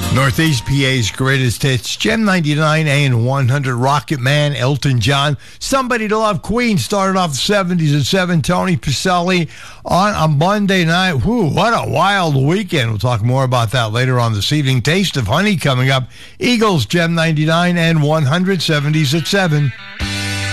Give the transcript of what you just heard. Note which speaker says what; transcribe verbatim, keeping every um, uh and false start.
Speaker 1: Northeast P A's greatest hits, Gem ninety-nine and one hundred, Rocket Man, Elton John, Somebody to Love. Queen started off the seventies at seven, Tony Pacelli on a Monday night. Whew, what a wild weekend. We'll talk more about that later on this evening. Taste of Honey coming up. Eagles, Gem ninety-nine and one hundred, seventies at seven.